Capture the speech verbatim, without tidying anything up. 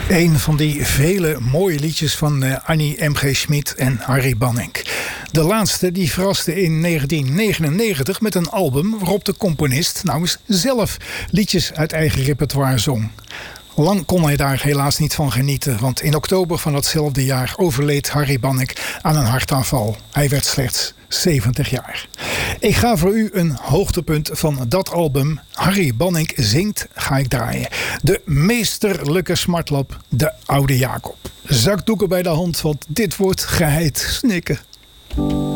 Een van die vele mooie liedjes van uh, Annie M G. Schmid en Harry Bannink. De laatste die verraste in negentien negenennegentig met een album waarop de componist nou eens zelf liedjes uit eigen repertoire zong. Lang kon hij daar helaas niet van genieten, want in oktober van datzelfde jaar overleed Harry Bannink aan een hartaanval. Hij werd slechts zeventig jaar. Ik ga voor u een hoogtepunt van dat album, Harry Bannink zingt, ga ik draaien. De meesterlijke smartlap, de oude Jacob. Zakdoeken bij de hand, want dit wordt geheid snikken.